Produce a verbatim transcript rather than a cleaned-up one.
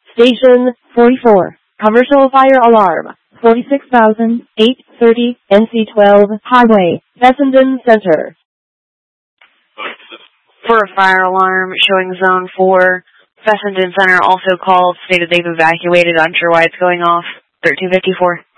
Station forty-four. Commercial fire alarm. forty-six thousand eight hundred thirty N C twelve Highway, Fessenden Center. For a fire alarm showing zone four, Fessenden Center also called, stated they've evacuated, unsure why it's going off. thirteen fifty-four.